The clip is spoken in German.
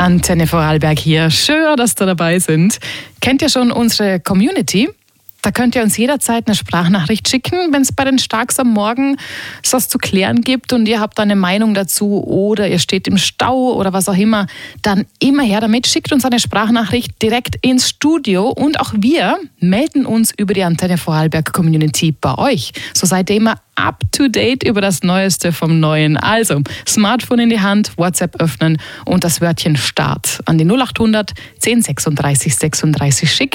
Antenne Vorarlberg hier. Schön, dass ihr dabei sind. Kennt ihr schon unsere Community? Da könnt ihr uns jederzeit eine Sprachnachricht schicken, wenn es bei den Starks am Morgen was zu klären gibt und ihr habt eine Meinung dazu oder ihr steht im Stau oder was auch immer, dann immer her damit. Schickt uns eine Sprachnachricht direkt ins Studio und auch wir melden uns über die Antenne Vorarlberg Community bei euch. So seid ihr immer up to date über das Neueste vom Neuen. Also Smartphone in die Hand, WhatsApp öffnen und das Wörtchen Start an die 0800 10 36 36 schicken.